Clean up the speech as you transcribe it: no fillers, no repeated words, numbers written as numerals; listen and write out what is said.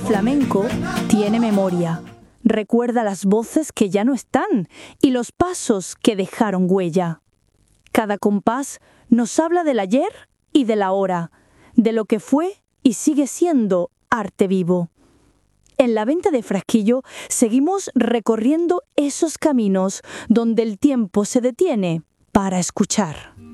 flamenco tiene memoria. Recuerda las voces que ya no están y los pasos que dejaron huella. Cada compás nos habla del ayer y del ahora, de lo que fue y sigue siendo arte vivo. En la venta de Frasquillo seguimos recorriendo esos caminos donde el tiempo se detiene para escuchar.